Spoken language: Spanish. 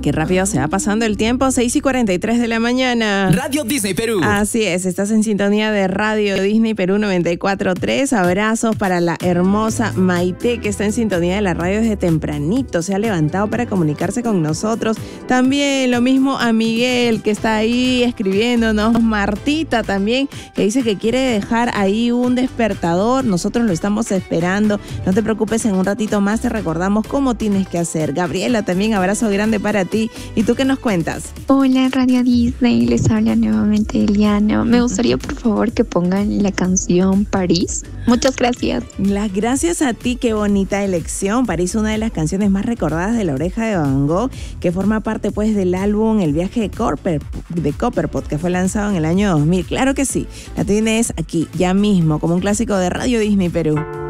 qué rápido se va pasando el tiempo, 6:43 de la mañana. Radio Disney Perú. Así es, estás en sintonía de Radio Disney Perú 94.3. Abrazos para la hermosa Maite, que está en sintonía de la radio desde tempranito. Se ha levantado para comunicarse con nosotros. También lo mismo a Miguel, que está ahí escribiéndonos. Martita también, que dice que quiere dejar ahí un despertador. Nosotros lo estamos esperando. No te preocupes, en un ratito más te recordamos cómo tienes que hacer. Gabriela, también abrazo grande para ti. ¿Y tú qué nos cuentas? Hola, Radio Disney, les habla nuevamente Eliana. Me gustaría, por favor, que pongan la canción París. Muchas gracias. Las gracias a ti, qué bonita elección. París, una de las canciones más recordadas de La Oreja de Van Gogh, que forma parte pues del álbum El viaje de Copperpot, que fue lanzado en el año 2000. Claro que sí, la tienes aquí, ya mismo, como un clásico de Radio Disney Perú.